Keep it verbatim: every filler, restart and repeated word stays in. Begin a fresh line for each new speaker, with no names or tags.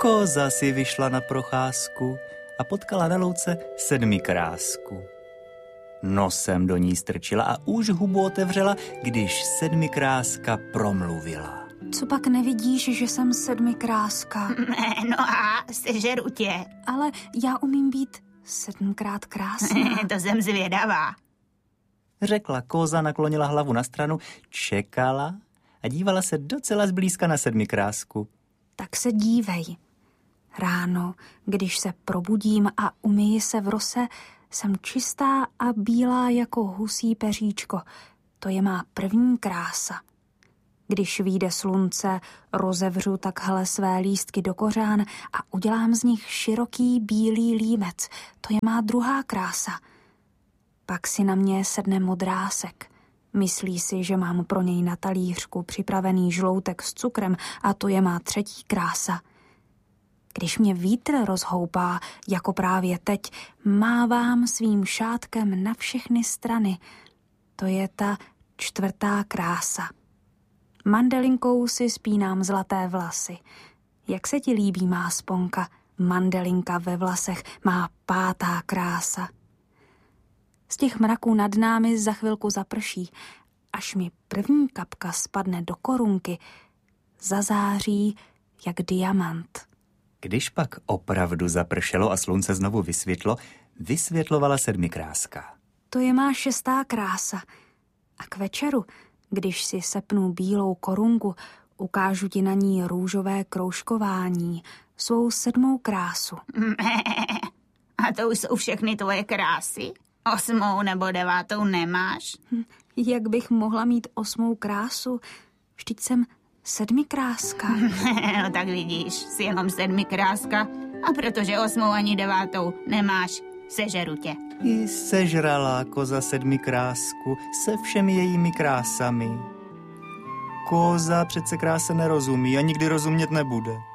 Kóza si vyšla na procházku a potkala na louce sedmikrásku. Nosem do ní strčila a už hubu otevřela, když sedmikráska promluvila.
Co pak nevidíš, že jsem sedmikráska?
No a sežeru tě.
Ale já umím být sedmkrát krásná.
To jsem zvědavá.
Řekla Kóza, naklonila hlavu na stranu, čekala a dívala se docela zblízka na sedmikrásku.
Tak se dívej. Ráno, když se probudím a umyji se v rose, jsem čistá a bílá jako husí peříčko. To je má první krása. Když vyjde slunce, rozevřu takhle své lístky do kořán a udělám z nich široký bílý límec. To je má druhá krása. Pak si na mě sedne modrásek. Myslí si, že mám pro něj na talířku připravený žloutek s cukrem a to je má třetí krása. Když mě vítr rozhoupá, jako právě teď, mávám svým šátkem na všechny strany. To je ta čtvrtá krása. Mandelinkou si spínám zlaté vlasy. Jak se ti líbí má sponka? Mandelinka ve vlasech, má pátá krása. Z těch mraků nad námi za chvilku zaprší. Až mi první kapka spadne do korunky, zazáří jak diamant.
Když pak opravdu zapršelo a slunce znovu vysvětlo, vysvětlovala sedmikráska.
To je má šestá krása. A k večeru, když si sepnu bílou korunku, ukážu ti na ní růžové kroužkování, svou sedmou krásu.
A to už jsou všechny tvoje krásy? Osmou nebo devátou nemáš?
Jak bych mohla mít osmou krásu? Vždyť jsem sedmikráska.
No tak vidíš, jsi jenom sedmikráska a protože osmou ani devátou nemáš, sežeru tě.
I sežrala Kóza sedmikrásku se všemi jejími krásami. Kóza přece kráse nerozumí a nikdy rozumět nebude.